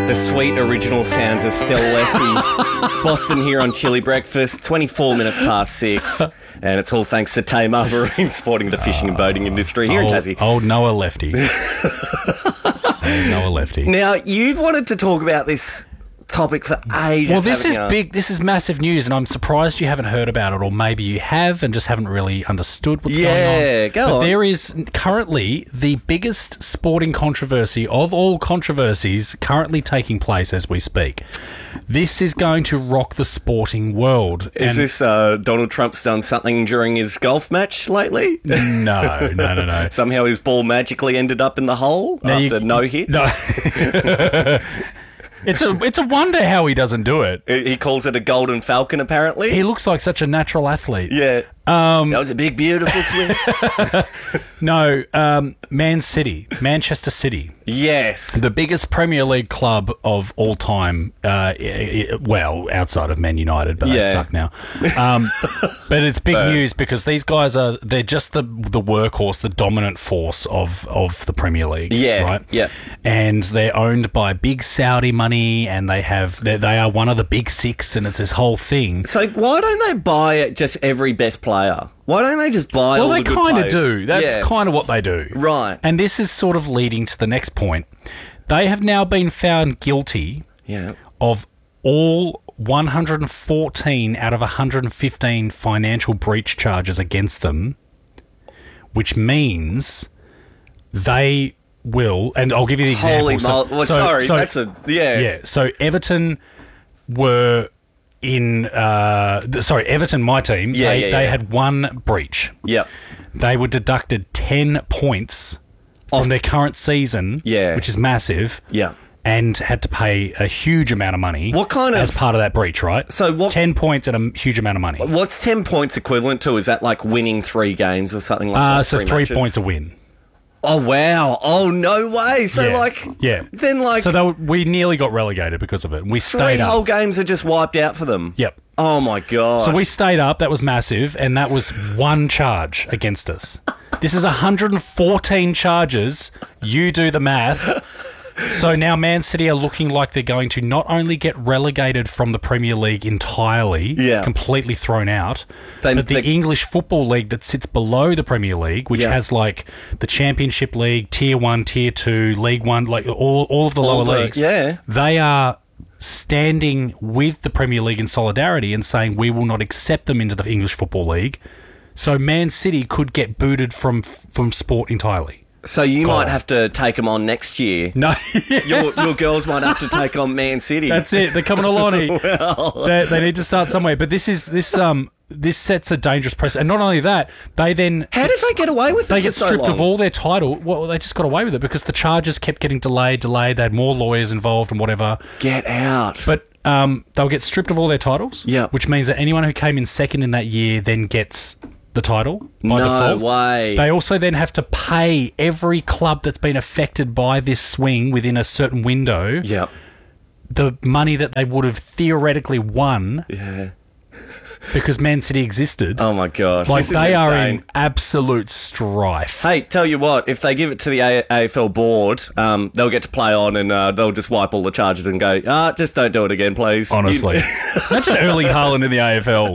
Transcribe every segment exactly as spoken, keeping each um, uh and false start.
The sweet original sounds of Stell Lefty. It's Boston here on Chili Breakfast, twenty-four minutes past six. And it's all thanks to Tamar Marine supporting the fishing and boating industry here old, in Tassie. Old Noah Lefty. old Noah Lefty. Now, you've wanted to talk about this topic for ages. Well, this is you? big. This is massive news, and I'm surprised you haven't heard about it, or maybe you have and just haven't really understood what's yeah, going on. Yeah, go but on. There is currently the biggest sporting controversy of all controversies currently taking place as we speak. This is going to rock the sporting world. Is and this uh, Donald Trump's done something during his golf match lately? No, no, no, no. Somehow his ball magically ended up in the hole Now after you, no hits? No. It's a it's a wonder how he doesn't do it. He calls it a golden falcon, apparently. He looks like such a natural athlete. Yeah. Um, that was a big, beautiful swing. No, um, Man City, Manchester City. Yes. The biggest Premier League club of all time. Uh, i- i- well, outside of Man United, but they Yeah. suck now. Um, but it's big But- news because these guys are, they're just the the workhorse, the dominant force of, of the Premier League. Yeah, Right? yeah. And they're owned by big Saudi money, and they have, they they are one of the big six, and it's this whole thing. So why don't they buy it just every best player? Why don't they just buy Well, all they the good kind of players? do. That's Yeah. kind of what they do. Right. And this is sort of leading to the next point. They have now been found guilty Yeah. of all one hundred fourteen out of one hundred fifteen financial breach charges against them, which means they will, and I'll give you the example. Holy So- mol- well, so- sorry, so- that's a... Yeah. Yeah, so Everton were in, uh, th- sorry, Everton, my team, Yeah, they, yeah, they yeah. had one breach. Yep. They were deducted ten points from Off- their current season, Yeah. which is massive, Yeah. and had to pay a huge amount of money What kind of- as part of that breach, right? So what- ten points and a huge amount of money. What's ten points equivalent to? Is that like winning three games or something like Uh, that? so three matches? points a win. Oh, wow. Oh, no way. So, Yeah. like... Yeah. Then, like... So they were, we nearly got relegated because of it. We three stayed up. whole games are just wiped out for them. Yep. Oh, my God. So we stayed up. That was massive, and that was one charge against us. This is one hundred fourteen charges. You do the math. So now Man City are looking like they're going to not only get relegated from the Premier League entirely, Yeah. completely thrown out, They- but the they- English Football League that sits below the Premier League, which Yeah. has like the Championship League, Tier one, Tier two, League one, like all, all of the All lower the- leagues, yeah. they are standing with the Premier League in solidarity and saying we will not accept them into the English Football League. So Man City could get booted from from sport entirely. So you God. might have to take them on next year. No, Your, your girls might have to take on Man City. that's it. They're coming along. they, they need to start somewhere. But this is this um this sets a dangerous precedent. And not only that, they then How did they get away with it They for get so stripped long? of all their title. Well, they just got away with it because the charges kept getting delayed, delayed. They had more lawyers involved and whatever. Get out. But um, they'll get stripped of all their titles. Yeah. Which means that anyone who came in second in that year then gets the title by No default. way. They also then have to pay every club that's been affected by this swing within a certain window Yep. the money that they would have theoretically won Yeah. because Man City existed. Oh, my gosh. like this is they are insane. in absolute strife. Hey, tell you what, if they give it to the A- AFL board, um, they'll get to play on and uh, they'll just wipe all the charges and go, ah, just don't do it again, please. Honestly. Imagine Erling Haaland in the A F L.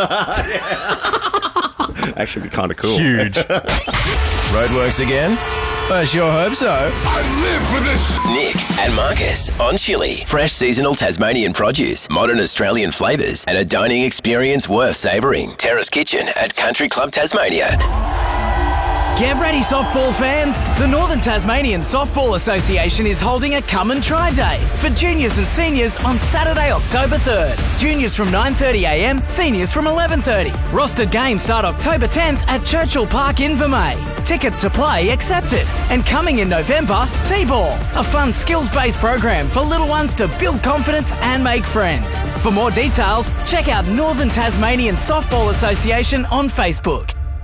Actually, be kind of cool. Huge. Roadworks again? I sure hope so. I live for this. Nick and Marcus on Chili. Fresh seasonal Tasmanian produce, modern Australian flavours, and a dining experience worth savouring. Terrace Kitchen at Country Club Tasmania. Get ready, softball fans! The Northern Tasmanian Softball Association is holding a Come and Try Day for juniors and seniors on Saturday, October third. Juniors from nine thirty a m, seniors from eleven thirty. Rostered games start October tenth at Churchill Park in Vermey. Ticket to play accepted. And coming in November, T-Ball, a fun skills-based program for little ones to build confidence and make friends. For more details, check out Northern Tasmanian Softball Association on Facebook.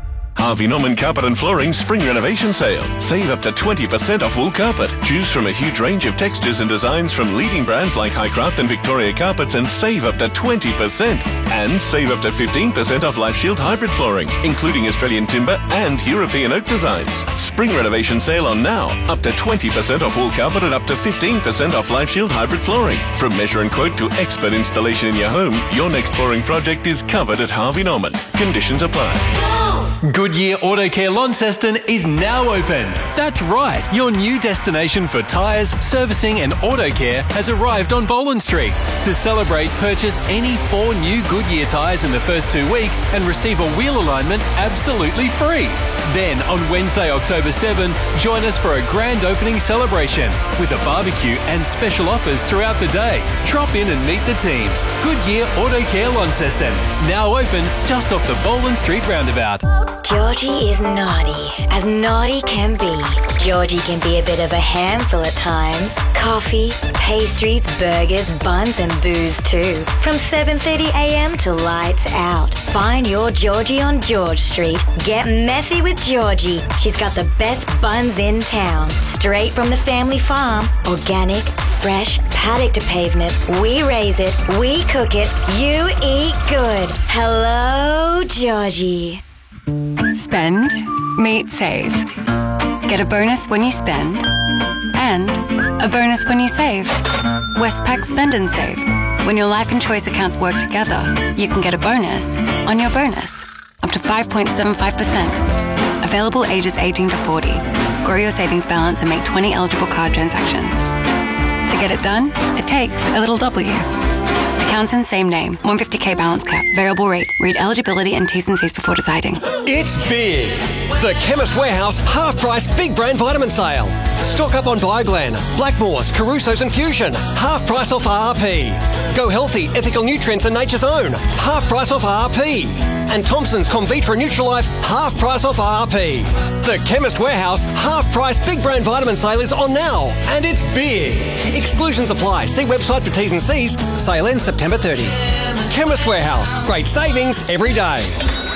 Harvey Norman Carpet and Flooring Spring Renovation Sale. Save up to twenty percent off wool carpet. Choose from a huge range of textures and designs from leading brands like Highcraft and Victoria Carpets and save up to twenty percent. And save up to fifteen percent off Life Shield hybrid flooring, including Australian timber and European oak designs. Spring Renovation Sale on now. Up to twenty percent off wool carpet and up to fifteen percent off Life Shield hybrid flooring. From measure and quote to expert installation in your home, your next flooring project is covered at Harvey Norman. Conditions apply. Goodyear Auto Care Launceston is now open. That's right, your new destination for tyres, servicing and auto care has arrived on Boland Street. To celebrate, purchase any four new Goodyear tyres in the first two weeks and receive a wheel alignment absolutely free. Then, on Wednesday, October seventh, join us for a grand opening celebration with a barbecue and special offers throughout the day. Drop in and meet the team. Goodyear Auto Care Launceston, now open just off the Boland Street roundabout. Georgie is naughty, as naughty can be. Georgie can be a bit of a handful at times. Coffee, pastries, burgers, buns and booze too. From seven thirty a m to lights out. Find your Georgie on George Street. Get messy with Georgie. She's got the best buns in town. Straight from the family farm. Organic, fresh, paddock to pavement. We raise it, we cook it, you eat good. Hello, Georgie. Spend, meet, save. Get a bonus when you spend and a bonus when you save. Westpac Spend and Save. When your life and choice accounts work together, you can get a bonus on your bonus, up to five point seven five percent. Available ages eighteen to forty. Grow your savings balance and make twenty eligible card transactions. To get it done, it takes a little W. Accounts in same name. one hundred fifty k balance cap. Variable rate. Read eligibility and T's and C's before deciding. It's big. The Chemist Warehouse half-price big brand vitamin sale. Stock up on Bioglan, Blackmores, Caruso's and Fusion. Half price off R R P. Go healthy, ethical nutrients and Nature's Own. Half price off R R P. And Thompson's Convitra Nutralife, half price off R R P. The Chemist Warehouse half-price big brand vitamin sale is on now, and it's big. Exclusions apply. See website for T's and C's. Sale ends September thirtieth. Chemist Warehouse. Great savings every day.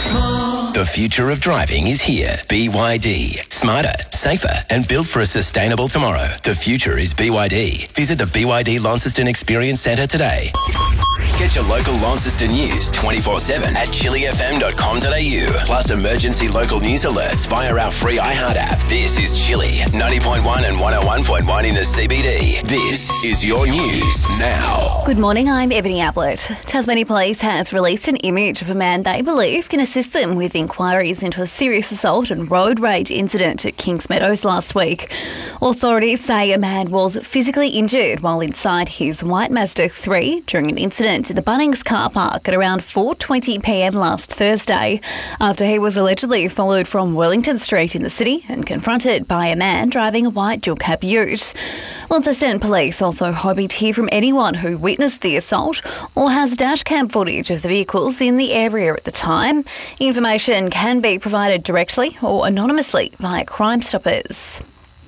The future of driving is here. B Y D. Smarter, safer and built for a sustainable tomorrow. The future is B Y D. Visit the B Y D Launceston Experience Centre today. Get your local Launceston news twenty-four seven at chili f m dot com dot a u. Plus emergency local news alerts via our free iHeart app. This is Chili, ninety point one and one oh one point one in the C B D. This is your news now. Good morning, I'm Ebony Ablett. Tasmania Police has released an image of a man they believe can assist them with inquiries into a serious assault and road rage incident at Kings Meadows last week. Authorities say a man was physically injured while inside his white Mazda three during an incident in the Bunnings car park at around four twenty p m last Thursday, after he was allegedly followed from Wellington Street in the city and confronted by a man driving a white dual cab ute. Launceston Police also hoping to hear from anyone who witnessed the assault or has dashcam footage of the vehicles in the area at the time. Information can be provided directly or anonymously via Crime Stoppers.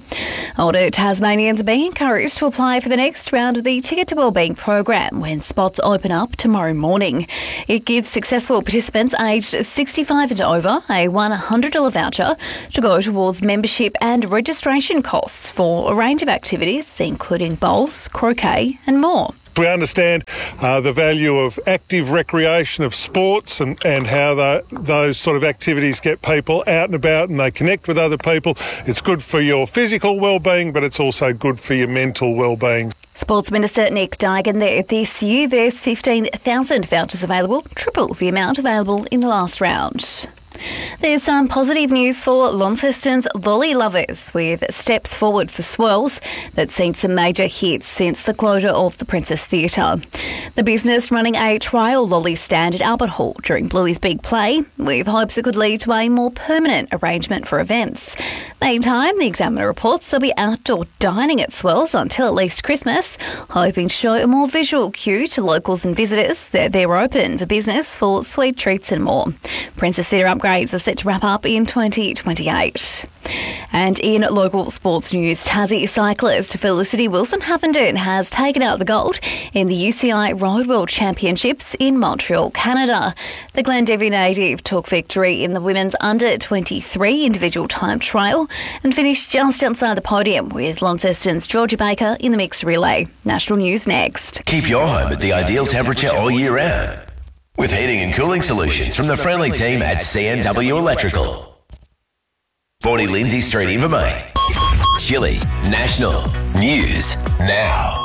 Older Tasmanians are being encouraged to apply for the next round of the Ticket to Wellbeing program when spots open up tomorrow morning. It gives successful participants aged sixty-five and over a one hundred dollars voucher to go towards membership and registration costs for a range of activities, including bowls, croquet and more. We understand uh, the value of active recreation, of sports, and, and how the, those sort of activities get people out and about and they connect with other people. It's good for your physical well-being, but it's also good for your mental well-being. Sports Minister Nick Duigan there. This year there's fifteen thousand vouchers available, triple the amount available in the last round. There's some positive news for Launceston's lolly lovers, with steps forward for swirls that's seen some major hits since the closure of the Princess Theatre. The business running a trial lolly stand at Albert Hall during Bluey's big play, with hopes it could lead to a more permanent arrangement for events. Meantime, the Examiner reports there'll be outdoor dining at Swirls until at least Christmas, hoping to show a more visual cue to locals and visitors that they're open for business for sweet treats and more. Princess Theatre upgrade upgrades are set to wrap up in twenty twenty-eight. And in local sports news, Tassie cyclist Felicity Wilson-Huffenden has taken out the gold in the U C I Road World Championships in Montreal, Canada. The Glendivi native took victory in the women's under twenty-three individual time trial and finished just outside the podium with Launceston's Georgia Baker in the mixed relay. National news next. Keep your home at the ideal temperature all year round with heating and cooling solutions from the friendly team at C N W Electrical. forty Lindsay Street, Invermain. Chili National News Now.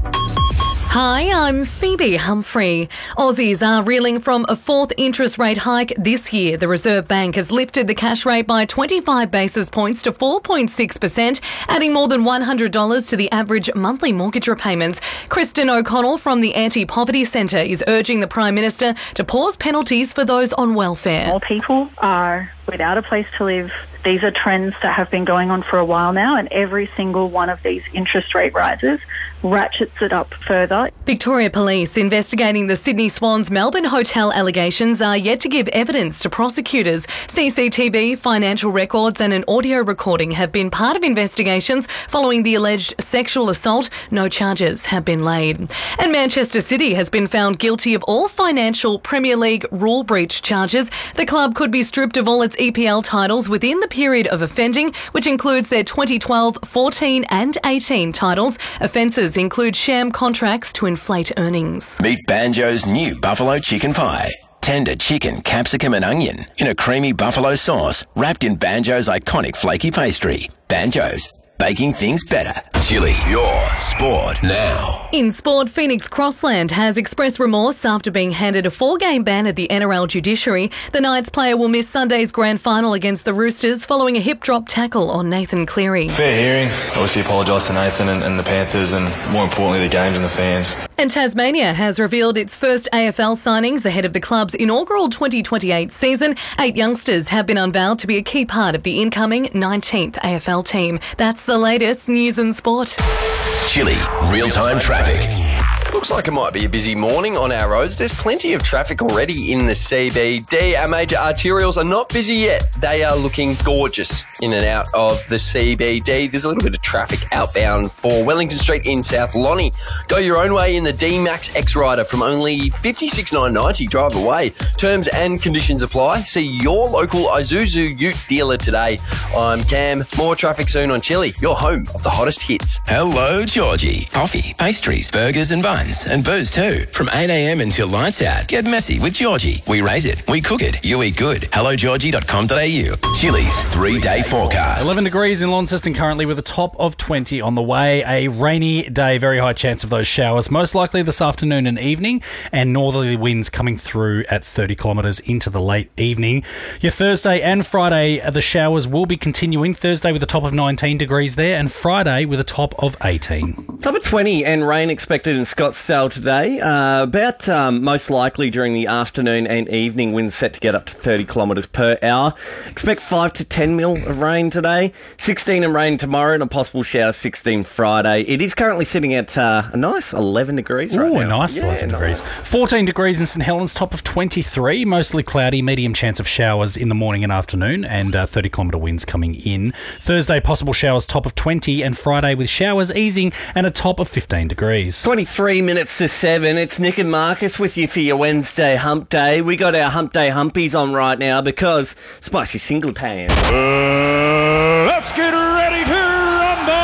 Hi, I'm Phoebe Humphrey. Aussies are reeling from a fourth interest rate hike this year. The Reserve Bank has lifted the cash rate by twenty-five basis points to four point six percent, adding more than one hundred dollars to the average monthly mortgage repayments. Kristen O'Connell from the Anti-Poverty Centre is urging the Prime Minister to pause penalties for those on welfare. More people are without a place to live. These are trends that have been going on for a while now, and every single one of these interest rate rises ratchets it up further. Victoria Police investigating the Sydney Swans Melbourne hotel allegations are yet to give evidence to prosecutors. C C T V, financial records and an audio recording have been part of investigations following the alleged sexual assault. No charges have been laid. And Manchester City has been found guilty of all financial Premier League rule breach charges. The club could be stripped of all its E P L titles within the period of offending, which includes their twenty twelve, fourteen and eighteen titles. Offences include sham contracts to inflate earnings. Meet Banjo's new buffalo chicken pie. Tender chicken, capsicum and onion in a creamy buffalo sauce wrapped in Banjo's iconic flaky pastry. Banjo's, baking things better. Chili, your sport now. In sport, Phoenix Crossland has expressed remorse after being handed a four-game ban at the N R L judiciary. The Knights player will miss Sunday's grand final against the Roosters following a hip-drop tackle on Nathan Cleary. Fair hearing. Obviously apologise to Nathan and, and the Panthers and, more importantly, the games and the fans. And Tasmania has revealed its first A F L signings ahead of the club's inaugural twenty twenty-eight season. Eight youngsters have been unveiled to be a key part of the incoming nineteenth A F L team. That's the latest news and sport. Chili, real-time traffic. Looks like it might be a busy morning on our roads. There's plenty of traffic already in the C B D. Our major arterials are not busy yet. They are looking gorgeous in and out of the C B D. There's a little bit of traffic outbound for Wellington Street in South Lonnie. Go your own way in the D-Max X-Rider from only fifty-six thousand nine hundred ninety dollars. Drive away. Terms and conditions apply. See your local Isuzu Ute dealer today. I'm Cam. More traffic soon on Chili, your home of the hottest hits. Hello, Georgie. Coffee, pastries, burgers and buns. And booze too. From eight a.m. until lights out. Get messy with Georgie. We raise it. We cook it. You eat good. hello georgie dot com dot a u. Chili's three-day forecast. eleven degrees in Launceston currently with a top of twenty on the way. A rainy day, very high chance of those showers. Most likely this afternoon and evening. And northerly winds coming through at thirty kilometres into the late evening. Your Thursday and Friday, the showers will be continuing. Thursday with a top of nineteen degrees there. And Friday with a top of eighteen. Top of twenty and rain expected in Scottsdale today. Uh, about um, most likely during the afternoon and evening, winds set to get up to thirty kilometres per hour. Expect five to ten mil of rain today. sixteen in rain tomorrow and a possible shower sixteen Friday. It is currently sitting at uh, a nice eleven degrees right Ooh, now. a nice yeah, eleven nice. degrees. fourteen degrees in St Helens, top of twenty-three. Mostly cloudy, medium chance of showers in the morning and afternoon, and uh, thirty kilometre winds coming in. Thursday, possible showers, top of twenty, and Friday with showers easing and a top of fifteen degrees. twenty-three minutes to seven. It's Nick and Marcus with you for your Wednesday hump day. We got our hump day humpies on right now because Spicy Singleton. Uh, let's get ready to rumble!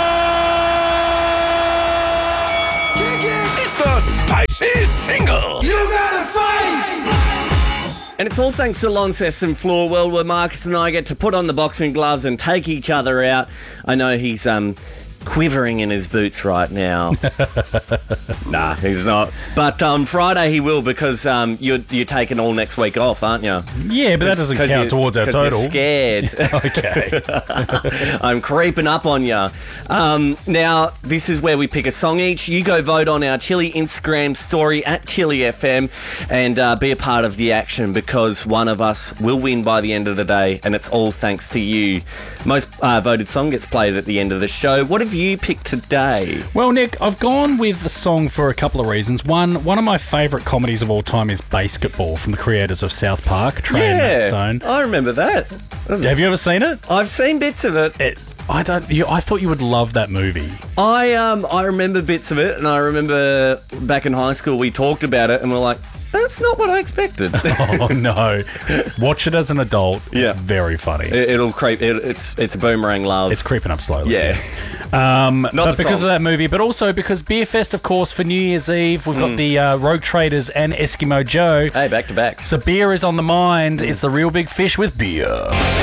It's the Spicy Single. You gotta fight! And it's all thanks to Launceston Floor World, where Marcus and I get to put on the boxing gloves and take each other out. I know he's um quivering in his boots right now. Nah, he's not. But on um, Friday he will, because um, you're, you're taking all next week off, aren't you? Yeah, but that doesn't count towards our total. You're scared. Okay. I'm creeping up on you. Um, now, this is where we pick a song each. You go vote on our Chili Instagram story at Chili F M and uh, be a part of the action, because one of us will win by the end of the day, and it's all thanks to you. Most uh, voted song gets played at the end of the show. What have have you picked today? Well, Nick, I've gone with the song for a couple of reasons. One, one of my favourite comedies of all time is Basketball from the creators of South Park, Trey and Matt Stone. I remember that. Have you ever seen it? I've seen bits of it. it I don't. You, I thought you would love that movie. I um I remember bits of it, and I remember back in high school we talked about it, and we're like, that's not what I expected. Oh no! Watch it as an adult. Yeah. It's very funny. It, it'll creep. It, it's it's a boomerang love. It's creeping up slowly. Yeah. Um, Not but the because song. of that movie, but also because Beer Fest, of course, for New Year's Eve, we've got Mm. the uh, Rogue Traders and Eskimo Joe. Hey, back to back. So beer is on the mind. It's the real big fish with beer.